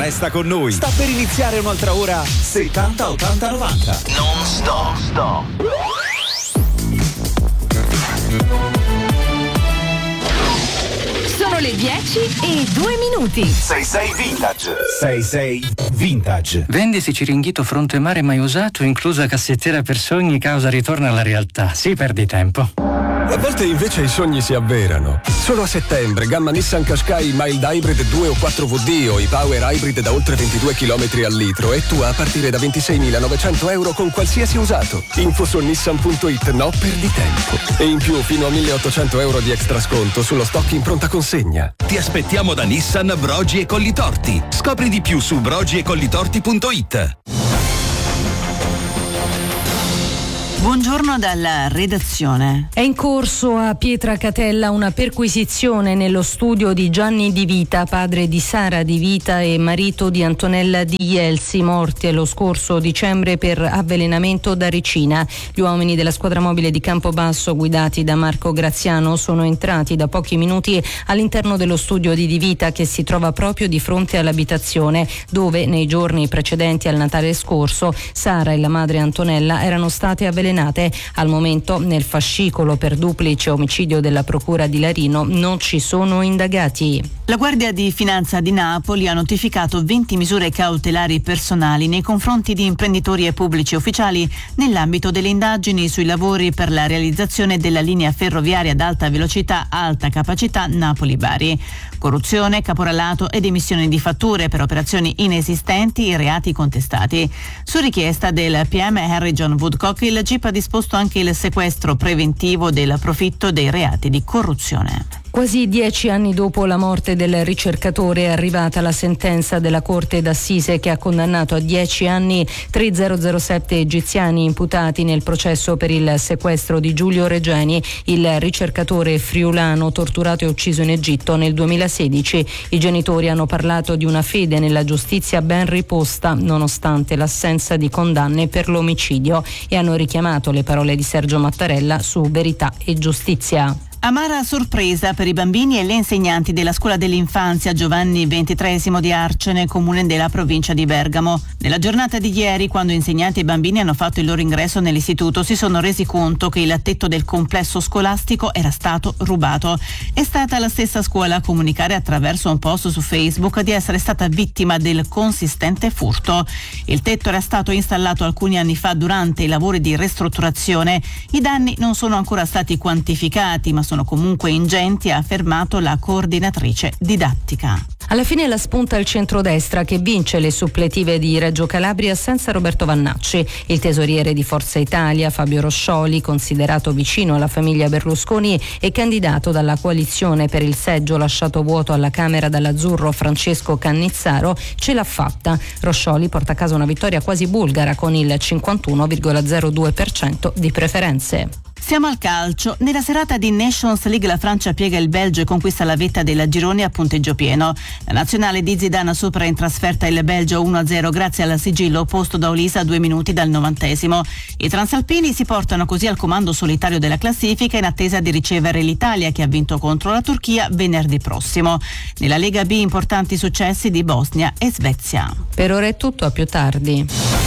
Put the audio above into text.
Resta con noi. Sta per iniziare un'altra ora 70 80 90. Non stop. Sono le 10:02. 66 Vintage. 66 Vintage. Vendisi Ciringhito fronte mare mai usato, inclusa cassettiera per sogni, causa ritorno alla realtà. Sì, perdi tempo. A volte invece i sogni si avverano. Solo a settembre, gamma Nissan Qashqai Mild Hybrid 2 o 4VD o i Power Hybrid da oltre 22 km al litro e tu a partire da 26.900 euro con qualsiasi usato. Info su nissan.it, no, perdi tempo. E in più fino a 1.800 euro di extra sconto sullo stock in pronta consegna. Ti aspettiamo da Nissan Brogi e Collitorti. Scopri di più su brogiecollitorti.it. Buongiorno dalla redazione. È in corso a Pietracatella una perquisizione nello studio di Gianni Di Vita, padre di Sara Di Vita e marito di Antonella Di Ielsi, morti lo scorso dicembre per avvelenamento da ricina. Gli uomini della squadra mobile di Campobasso, guidati da Marco Graziano, sono entrati da pochi minuti all'interno dello studio di Di Vita, che si trova proprio di fronte all'abitazione, dove nei giorni precedenti al Natale scorso Sara e la madre Antonella erano state avvelenate. Al momento nel fascicolo per duplice omicidio della procura di Larino non ci sono indagati. La Guardia di Finanza di Napoli ha notificato 20 misure cautelari personali nei confronti di imprenditori e pubblici ufficiali nell'ambito delle indagini sui lavori per la realizzazione della linea ferroviaria ad alta velocità, alta capacità Napoli-Bari. Corruzione, caporalato ed emissione di fatture per operazioni inesistenti e reati contestati. Su richiesta del PM Henry John Woodcock, il GIP ha disposto anche il sequestro preventivo del profitto dei reati di corruzione. Quasi 10 anni dopo la morte del ricercatore è arrivata la sentenza della Corte d'Assise che ha condannato a 10 anni 3007 egiziani imputati nel processo per il sequestro di Giulio Regeni, il ricercatore friulano torturato e ucciso in Egitto nel 2016. I genitori hanno parlato di una fede nella giustizia ben riposta nonostante l'assenza di condanne per l'omicidio e hanno richiamato le parole di Sergio Mattarella su verità e giustizia. Amara sorpresa per i bambini e le insegnanti della scuola dell'infanzia Giovanni XXIII di Arcene, comune della provincia di Bergamo. Nella giornata di ieri, quando insegnanti e bambini hanno fatto il loro ingresso nell'istituto, si sono resi conto che il tetto del complesso scolastico era stato rubato. È stata la stessa scuola a comunicare attraverso un post su Facebook di essere stata vittima del consistente furto. Il tetto era stato installato alcuni anni fa durante i lavori di ristrutturazione. I danni non sono ancora stati quantificati, ma sono comunque ingenti, ha affermato la coordinatrice didattica. Alla fine la spunta il centrodestra, che vince le suppletive di Reggio Calabria senza Roberto Vannacci. Il tesoriere di Forza Italia, Fabio Roscioli, considerato vicino alla famiglia Berlusconi e candidato dalla coalizione per il seggio lasciato vuoto alla Camera dall'azzurro Francesco Cannizzaro, ce l'ha fatta. Roscioli porta a casa una vittoria quasi bulgara con il 51,02% di preferenze. Siamo al calcio. Nella serata di Nations League la Francia piega il Belgio e conquista la vetta della girone a punteggio pieno. La nazionale di Zidane supera in trasferta il Belgio 1-0 grazie al sigillo opposto da Olisa a 2 minuti dal 90°. I transalpini si portano così al comando solitario della classifica in attesa di ricevere l'Italia, che ha vinto contro la Turchia venerdì prossimo. Nella Lega B importanti successi di Bosnia e Svezia. Per ora è tutto, a più tardi.